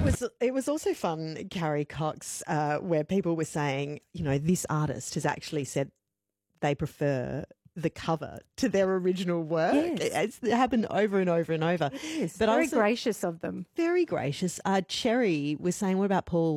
it was also fun, Carrie Cox, where people were saying, this artist has actually said they prefer the cover to their original work. Yes. It happened over and over and over. It is. But Very also, gracious of them. very gracious. Cherry was saying, what about Paul